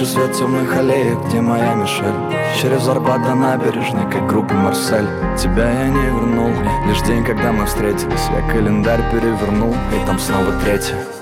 Ищу свет темных аллеек, где моя Мишель. Через Арбат до набережной, как группа Марсель. Тебя я не вернул, лишь день, когда мы встретились. Я календарь перевернул, и там снова 3.